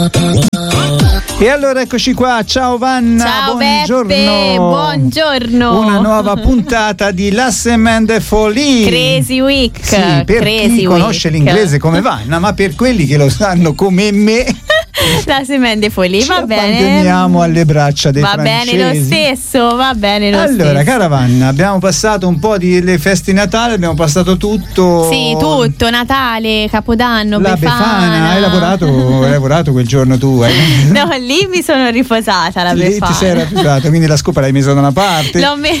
E allora eccoci qua, ciao Vanna, ciao buongiorno. Beppe, buongiorno. Una nuova puntata di La Semaine de Folie. Crazy Week. Sì, per Crazy chi conosce Week. l'inglese come Vanna, ma per quelli che lo sanno come me, La Semaine de Folie, va bene. Abbandoniamo alle braccia dei francesi. Va bene lo stesso, va bene lo stesso. Allora, cara Vanna, abbiamo passato un po' delle feste di Natale, abbiamo passato tutto. Sì, tutto, Natale, Capodanno, la Befana. Hai lavorato quel giorno tu? No, lì mi sono riposata la Befana. Lì ti sei riposata, quindi la scopa l'hai messa da una parte.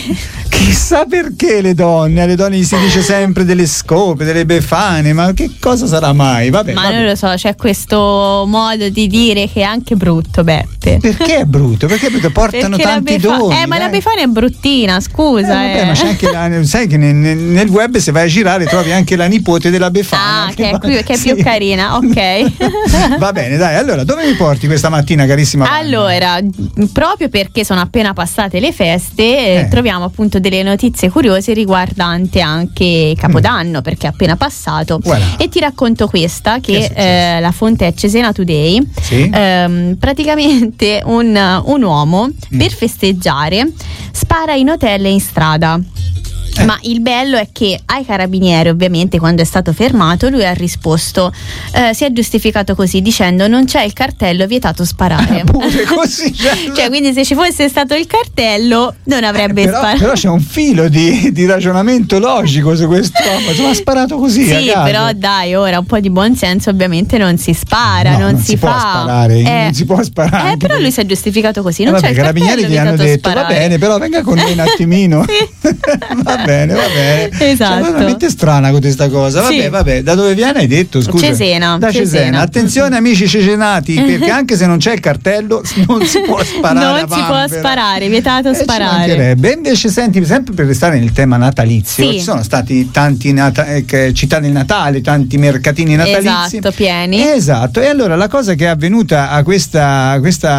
Chissà perché alle donne gli si dice sempre delle scope, delle Befane, ma che cosa sarà mai? Vabbè. Non lo so, c'è questo modo di dire che è anche brutto, Beppe. Perché è brutto? Perché portano tanti doni. Ma la Befana è bruttina, scusa. Vabbè, ma c'è anche sai che nel web se vai a girare trovi anche la nipote della Befana. Che è più carina, ok. Va bene, dai, allora dove mi porti questa mattina, carissima Vanna? Allora, proprio perché sono appena passate le feste, troviamo appunto delle notizie curiose riguardanti anche Capodanno, perché è appena passato. Voilà. E ti racconto questa, che la fonte è Cesena Today. Sì? Praticamente un uomo per festeggiare spara in hotel e in strada. Ma il bello è che ai carabinieri, ovviamente, quando è stato fermato, lui ha risposto, si è giustificato così, dicendo non c'è il cartello, vietato sparare. Pure così, cioè, quindi se ci fosse stato il cartello non avrebbe sparato. Però c'è un filo di ragionamento logico su quest'uomo, insomma, ha sparato così. Sì, però dai, ora un po' di buonsenso ovviamente non si spara, non si fa. Può sparare, non si può sparare. Però lui si è giustificato così, non c'è il cartello, i carabinieri gli hanno detto sparare. va bene, però venga con noi un attimino. Va bene. Esatto. Cioè, veramente strana questa cosa. Vabbè, da dove viene hai detto? Scusa. Cesena. Da Cesena. Attenzione amici cesenati, perché anche se non c'è il cartello non si può sparare. Non si può sparare, vietato sparare. Invece senti, sempre per restare nel tema natalizio, ci sono stati tanti città del Natale, tanti mercatini natalizi. Esatto, pieni. Esatto. E allora la cosa che è avvenuta a questa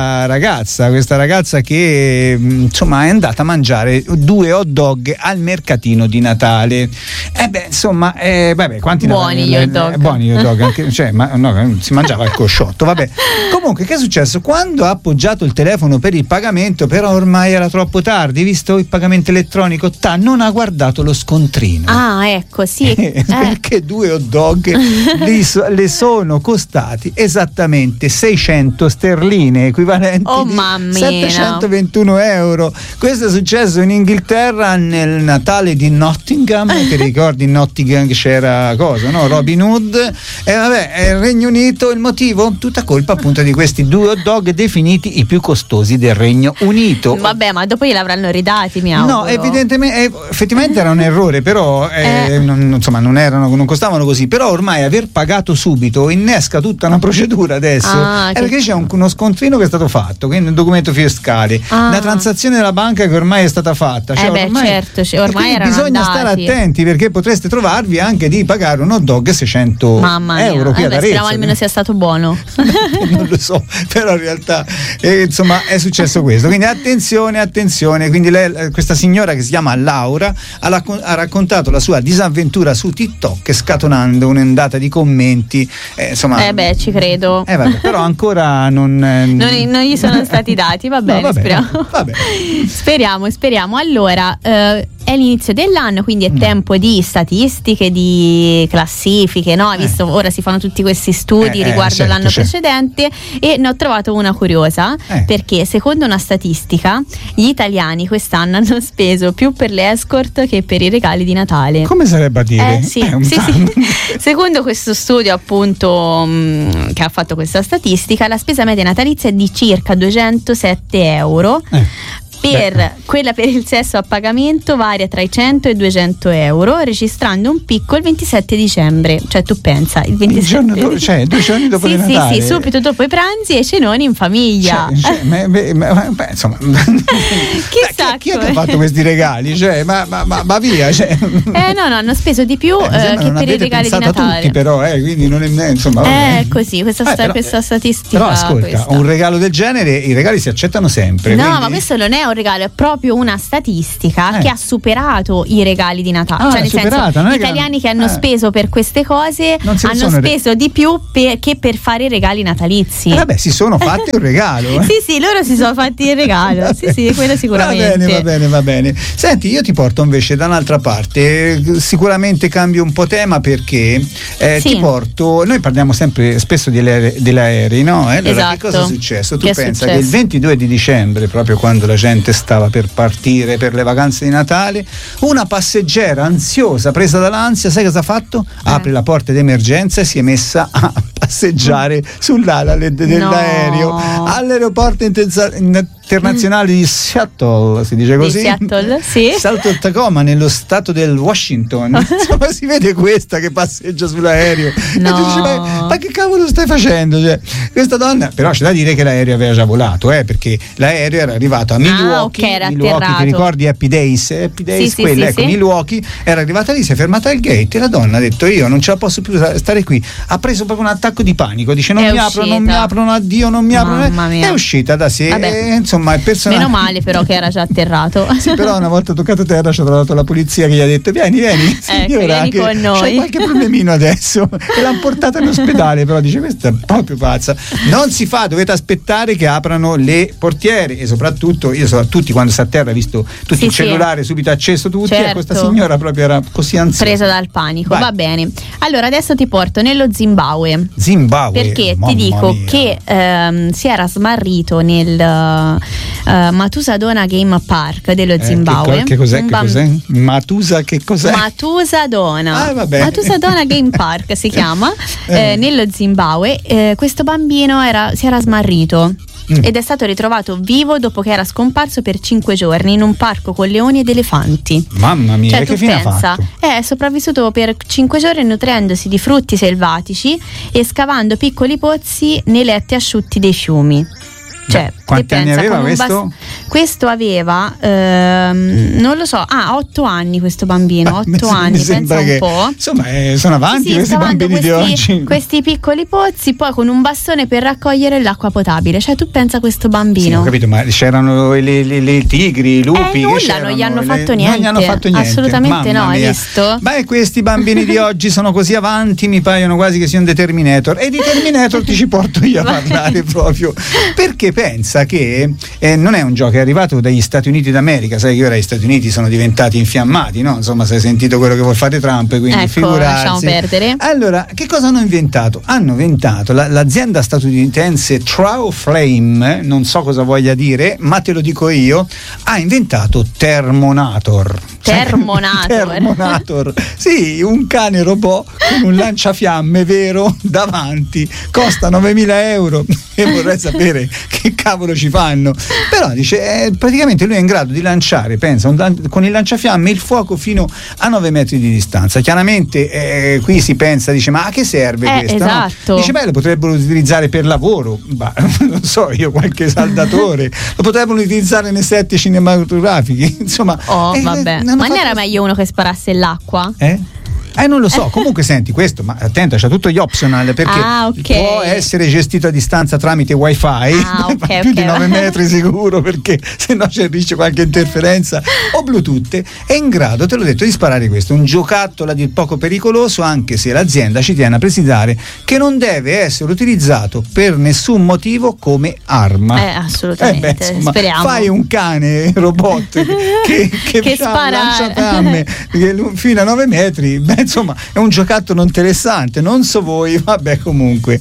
ragazza che insomma è andata a mangiare 2 hot dog al mercatino di Natale. Insomma, quanti buoni gli hot dog. Buoni hot dog, anche, si mangiava il cosciotto, vabbè. Comunque, che è successo? Quando ha appoggiato il telefono per il pagamento, però ormai era troppo tardi, visto il pagamento elettronico, non ha guardato lo scontrino. Ah, ecco, sì. Perché 2 hot dog le sono costati esattamente 600 sterline, equivalenti a 721 euro. Questo è successo in Inghilterra nel Natale di Nottingham. Ti ricordi in Nottingham c'era Robin Hood? E il Regno Unito, il motivo? Tutta colpa appunto di questi 2 hot dog definiti i più costosi del Regno Unito. Vabbè, ma dopo gliel'avranno ridati, mi auguro. No, effettivamente era un errore, però non costavano così. Però ormai aver pagato subito innesca tutta una procedura adesso, perché c'è uno scontrino che è stato fatto, quindi un documento fiscale, la transazione della banca che ormai è stata fatta. Ormai bisogna stare attenti, perché potreste trovarvi anche di pagare un hot dog 600 euro qui ad Arezzo. Speriamo almeno sia stato buono. Non lo so, però in realtà è successo questo, quindi attenzione. Quindi questa signora che si chiama Laura ha raccontato la sua disavventura su TikTok, scatenando un'ondata di commenti, ci credo. Però ancora non gli sono stati dati, va bene. Speriamo. Allora, è l'inizio dell'anno, quindi è tempo di statistiche, di classifiche, no? Visto ora si fanno tutti questi studi riguardo l'anno precedente, e ne ho trovato una curiosa, perché secondo una statistica gli italiani quest'anno hanno speso più per le escort che per i regali di Natale. Come sarebbe a dire? Sì. Secondo questo studio appunto che ha fatto questa statistica, la spesa media natalizia è di circa 207 euro. Quella per il sesso a pagamento varia tra i 100 e i 200 euro, registrando un picco il 27 dicembre. Cioè, tu pensa, il 27 2 giorni dopo il Natale. Sì, subito dopo i pranzi e i cenoni in famiglia. Insomma, chissà chi è che ha fatto questi regali? Ma via. No, hanno speso di più che per i regali di Natale. Tutti, però, quindi non è insomma. È così, questa statistica. Però ascolta, un regalo del genere, i regali si accettano sempre. No, ma questo non è un regalo, è proprio una statistica che ha superato i regali di Natale. Cioè, nel senso, gli italiani che hanno speso per queste cose hanno speso di più che per fare i regali natalizi. Vabbè, si sono fatti un regalo. Sì, loro si sono fatti il regalo. Sì, quello sicuramente. Va bene. Senti, io ti porto invece da un'altra parte. Sicuramente cambio un po' tema perché ti porto. Noi parliamo sempre spesso degli aerei, no? Allora, esatto. Che cosa è successo? Tu pensa che il 22 di dicembre, proprio quando la gente stava per partire per le vacanze di Natale, una passeggera ansiosa, presa dall'ansia, sai cosa ha fatto? Apre la porta d'emergenza e si è messa a passeggiare sull'ala dell'aereo all'aeroporto internazionale di Seattle, si dice così? Di Seattle, sì. Seattle Tacoma, nello stato del Washington. Insomma, si vede questa che passeggia sull'aereo e tu dici, ma che cavolo stai facendo? Cioè, questa donna, però c'è da dire che l'aereo aveva già volato, perché l'aereo era arrivato a Milwaukee, ti ricordi Happy Days, quella, ecco, Milwaukee, era arrivata lì, si è fermata al gate e la donna ha detto io non ce la posso più stare qui, ha preso proprio un attacco di panico, dice non mi aprono, addio, non mi aprono, è uscita da sé. Insomma, il personaggio. Meno male però che era già atterrato. Sì, però una volta toccato terra ci ha trovato la polizia che gli ha detto vieni signora, vieni con noi, c'è qualche problemino adesso, e l'hanno portata in ospedale. Però dice questa è proprio pazza, non si fa, dovete aspettare che aprano le portiere e soprattutto tutti quando si a terra, visto tutti il cellulare subito acceso tutti, certo. E questa signora proprio era così ansiosa, presa dal panico. Va bene, allora adesso ti porto nello Zimbabwe perché ti dico che si era smarrito nel Matusadona Game Park dello Zimbabwe. Che cos'è? Matusadona Matusadona Game Park si chiama, nello Zimbabwe. Questo bambino si era smarrito ed è stato ritrovato vivo dopo che era scomparso per 5 giorni in un parco con leoni ed elefanti. Mamma mia, cioè, che fine ha fatto? È sopravvissuto per 5 giorni nutrendosi di frutti selvatici e scavando piccoli pozzi nei letti asciutti dei fiumi. Cioè, quanti anni aveva questo? Questo aveva non lo so, 8 anni questo bambino, 8 anni, pensa un po'. Insomma, sono avanti questi bambini di oggi. Questi piccoli pozzi, poi con un bastone per raccogliere l'acqua potabile. Cioè, tu pensa a questo bambino. Sì, ho capito, ma c'erano le tigri, i lupi. Nulla, non gli hanno fatto niente. Non gli hanno fatto niente. Assolutamente no, hai visto? Beh, questi bambini di oggi sono così avanti, mi paiono quasi che siano dei Terminator. E di Terminator ti ci porto io a parlare proprio. Perché pensa che non è un gioco, è arrivato dagli Stati Uniti d'America, sai che ora gli Stati Uniti sono diventati infiammati, no? Insomma, se hai sentito quello che vuol fare Trump, quindi figurarsi. Lasciamo perdere. Allora, che cosa hanno inventato? Hanno inventato l'azienda statunitense Trow Flame, non so cosa voglia dire, ma te lo dico io, ha inventato Termonator. Termonator. Sì, un cane robot con un lanciafiamme vero davanti, costa 9.000 euro e vorrei sapere che cavolo ci fanno. Però dice praticamente lui è in grado di lanciare, pensa, con il lanciafiamme il fuoco fino a 9 metri di distanza. Chiaramente qui si pensa, dice, ma a che serve questo? Esatto. No? Dice, lo potrebbero utilizzare per lavoro, non so io, qualche saldatore, lo potrebbero utilizzare nei set cinematografici, insomma. Vabbè, ma non era meglio uno che sparasse l'acqua? Non lo so, comunque senti questo, ma attenta, c'ha tutto gli optional perché può essere gestito a distanza tramite wifi, più di 9 metri sicuro, perché se no c'è il rischio qualche interferenza, o bluetooth. È in grado, te l'ho detto, di sparare questo, un giocattolo a dir poco pericoloso, anche se l'azienda ci tiene a precisare che non deve essere utilizzato per nessun motivo come arma. Assolutamente, insomma, speriamo. Fai un cane robot che lanciafiamme fino a 9 metri, insomma, è un giocattolo interessante, non so voi, comunque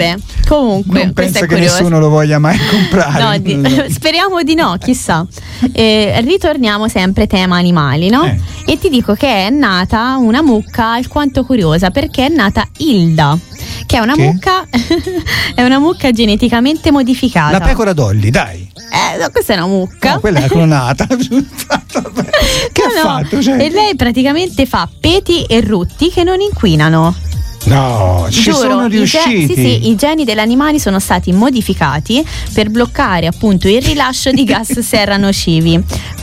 non penso che nessuno lo voglia mai comprare. Speriamo di no, chissà. Ritorniamo sempre tema animali, no? E ti dico che è nata una mucca alquanto curiosa, perché è nata Hilda, che è una mucca è una mucca geneticamente modificata. La pecora Dolly, dai. No, questa è una mucca. No, quella è clonata. Che ha fatto? Cioè? E lei praticamente fa peti e rutti che non inquinano. No, ci sono riusciti. I geni dell'animale sono stati modificati per bloccare appunto il rilascio di gas serra nocivi.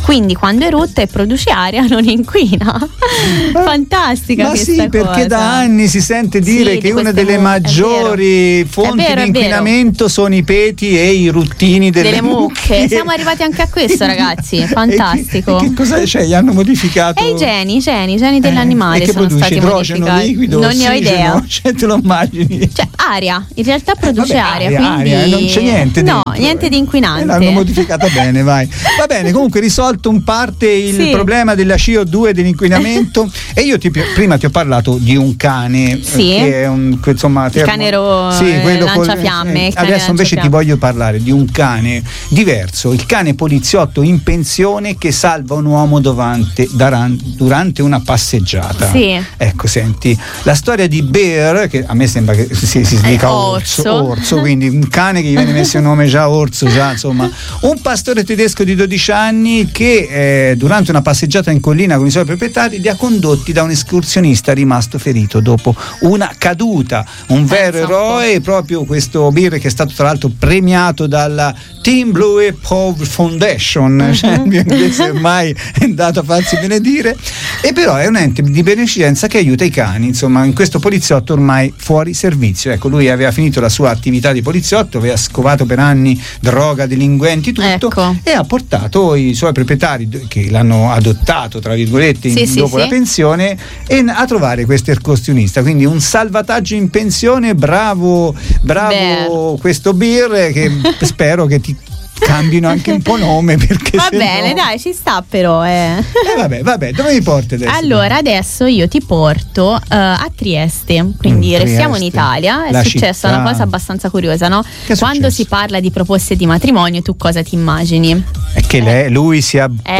quindi quando erutta e produce aria non inquina. Fantastica questa cosa. Ma sì, perché da anni si sente dire che una delle maggiori fonti di inquinamento sono i peti e i ruttini delle mucche. Siamo arrivati anche a questo, ragazzi. Fantastico. Che cosa c'è? Gli hanno modificato i geni dell'animale sono stati modificati. Liquido, non ne ho idea. Cioè, te lo immagini? Cioè, aria, in realtà produce aria, quindi non c'è niente dentro. No, niente di inquinante. L'hanno modificata bene, vai. Va bene, comunque risolto in parte il problema della CO2 dell'inquinamento. E io prima ti ho parlato di un cane che è un, insomma, il cane quello lanciafiamme. Adesso invece ti voglio parlare di un cane diverso, il cane poliziotto in pensione che salva un uomo durante una passeggiata. Ecco, senti, la storia di Bear, che a me sembra che si dica orso, quindi un cane che gli viene messo il nome già orso, già insomma, un pastore tedesco di 12 anni che durante una passeggiata in collina con i suoi proprietari li ha condotti da un escursionista rimasto ferito dopo una caduta. Un vero eroe, proprio questo Bear, che è stato tra l'altro premiato dalla Team Blue Pove Foundation, cioè il mio inglese ormai è andato a farsi benedire, e però è un ente di beneficenza che aiuta i cani, insomma, in questo poliziotto ormai fuori servizio. Ecco, lui aveva finito la sua attività di poliziotto, aveva scovato per anni droga, delinquenti, tutto, e ha portato i suoi proprietari che l'hanno adottato, tra virgolette, dopo la pensione, a trovare questo escursionista. Quindi un salvataggio in pensione, bravo questo Bear, che spero che ti cambino anche un po' nome, perché va bene, dai, ci sta però vabbè, dove mi porti adesso? Allora adesso io ti porto a Trieste, quindi restiamo in Italia. È successa una cosa abbastanza curiosa, no? Quando si parla di proposte di matrimonio, tu cosa ti immagini? È che lui si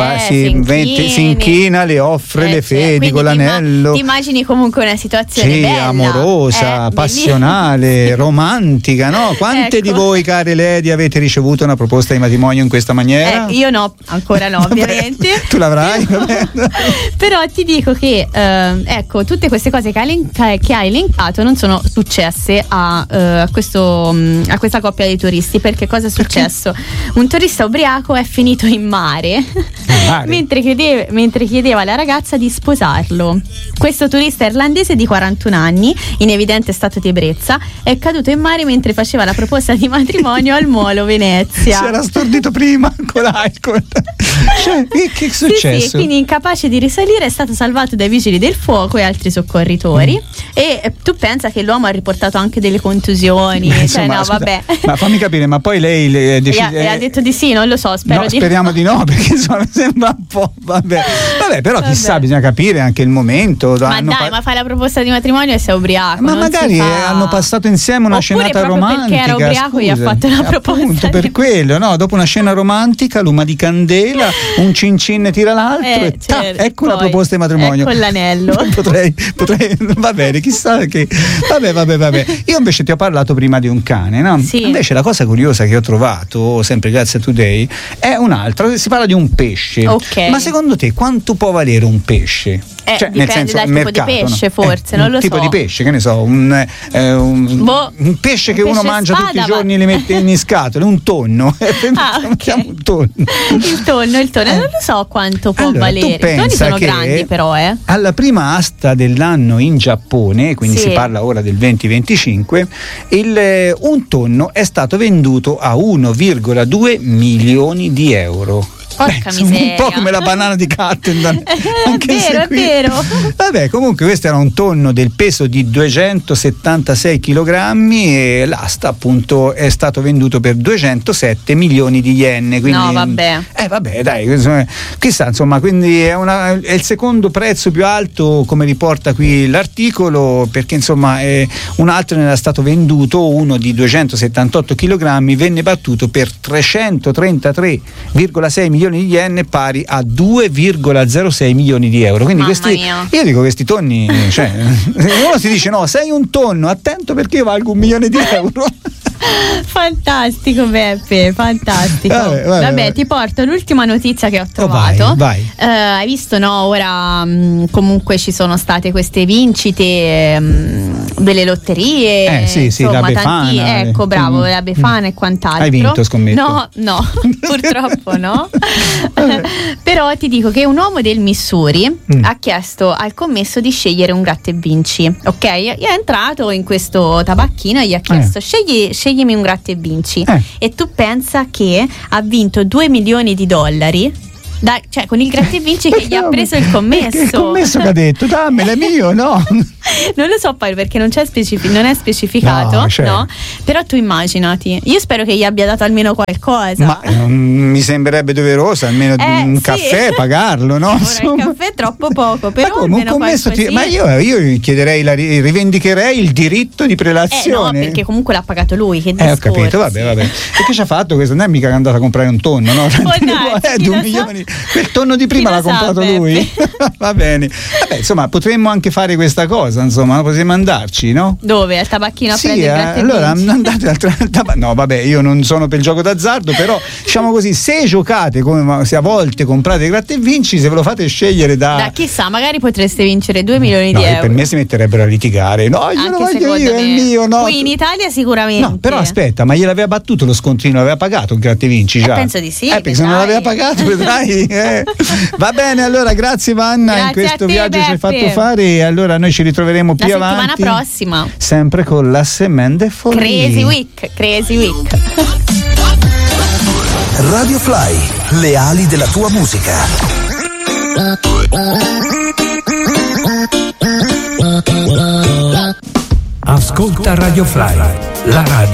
inchina, le offre le fedi con l'anello. Ti immagini comunque una situazione bella, amorosa, passionale, romantica, no? Quante di voi, care lady, avete ricevuto una proposta di matrimonio in questa maniera? Io no, ancora no, ovviamente. Tu l'avrai? Però ti dico che ecco, tutte queste cose che hai elencato non sono successe a questa coppia di turisti. Perché cosa è successo? Un turista ubriaco è finito in mare mentre chiedeva alla ragazza di sposarlo. Questo turista irlandese di 41 anni, in evidente stato di ebbrezza, è caduto in mare mentre faceva la proposta di matrimonio al Molo Venezia. Si era stordito prima con l'alcol. Cioè, che è successo? Sì, quindi incapace di risalire è stato salvato dai vigili del fuoco e altri soccorritori. E tu pensa che l'uomo ha riportato anche delle contusioni? Insomma, vabbè. Ma fammi capire, ma poi lei decide. Ha detto di sì, non lo so, speriamo di no, perché insomma mi sembra un po'. Vabbè, però chissà, bisogna capire anche il momento. Ma fai la proposta di matrimonio e sei ubriaco. Ma magari hanno passato insieme una scenata romantica. Perché era ubriaco gli ha fatto la proposta. Appunto, per quello, no? Dopo una scena romantica, luma di candela, un cincin tira l'altro ecco la proposta di matrimonio. Con l'anello. potrei va bene, chissà che. Vabbè. Io invece ti ho parlato prima di un cane, no? Sì. Invece la cosa curiosa che ho trovato, sempre grazie a Today, è un'altra. Si parla di un pesce. Okay. Ma secondo te quanto può valere un pesce? Cioè, dipende nel senso, dal mercato, tipo di pesce, forse, non lo so. Un tipo di pesce, che ne so, un pesce che uno mangia tutti i giorni e li mette in scatole, un tonno. Un tonno. Il tonno, non lo so quanto può valere. I tonni sono grandi, però. Alla prima asta dell'anno in Giappone, quindi si parla ora del 2025, un tonno è stato venduto a 1,2 milioni di euro. Porca miseria. Un po' come la banana di Cattendon. È vero. Vabbè, comunque questo era un tonno del peso di 276 kg e l'asta appunto è stato venduto per 207 milioni di yen. Quindi, no, vabbè. Vabbè, dai, chissà, insomma, quindi è il secondo prezzo più alto, come riporta qui l'articolo, perché insomma un altro ne era stato venduto, uno di 278 kg, venne battuto per 333,6 milioni di yen, pari a 2,06 milioni di euro. Quindi io dico questi tonni, cioè, uno si dice no, sei un tonno, attento perché io valgo 1 milione di euro. Fantastico Beppe, fantastico. Vabbè, ti porto l'ultima notizia che ho trovato. Vai. Hai visto, no? Ora comunque ci sono state queste vincite delle lotterie. Sì, insomma, la Befana. Ecco, bravo, la Befana e quant'altro. Hai vinto, scommetto? No, purtroppo no. Però ti dico che un uomo del Missouri ha chiesto al commesso di scegliere un gratta e vinci, ok? È entrato in questo tabacchino e gli ha chiesto sceglimi un gratta e vinci, e tu pensa che ha vinto $2 milioni, cioè con il gratta e vinci che gli ha preso il commesso. Il commesso che ha detto dammela, è mio, no? Non lo so poi perché non è specificato, no? Però tu immaginati, io spero che gli abbia dato almeno qualcosa. Ma mi sembrerebbe doveroso almeno un caffè pagarlo, no? Ora il caffè è troppo poco, però come un commesso ma io chiederei, rivendicherei il diritto di prelazione. No, perché comunque l'ha pagato lui, che discorsi. Ho capito, vabbè. Perché ci ha fatto questo? Non è mica andato a comprare un tonno, no? 2 milioni. Quel tonno di prima l'ha comprato lui. Va bene. Vabbè, insomma, potremmo anche fare questa cosa, insomma, potremmo andarci, no? Dove? Al tabacchino a prendere il gratta e allora andate al no, vabbè, io non sono per il gioco d'azzardo, però diciamo così, se giocate se a volte comprate gratta e vinci, se ve lo fate scegliere da chissà, magari potreste vincere 2 milioni di euro. Per me si metterebbero a litigare. No, io lo voglio io, è il mio, no. Qui in Italia sicuramente. No, però aspetta, ma gliel'aveva battuto lo scontrino, l'aveva pagato il gratta e vinci già? Penso di sì. Perché se non l'aveva pagato, vedrai. Va bene, allora grazie Vanna, grazie in questo te, viaggio Beppe. ci hai fatto fare, e allora noi ci ritroveremo più avanti la settimana prossima, sempre con la Semende Crazy Week. Radio Fly, le ali della tua musica. Ascolta Radio Fly, la radio